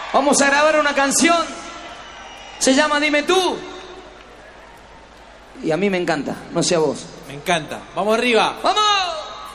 Vamos a grabar una canción. Se llama Dime Tú. Y a mí me encanta, no sé a vos. Me encanta. Vamos arriba. ¡Vamos!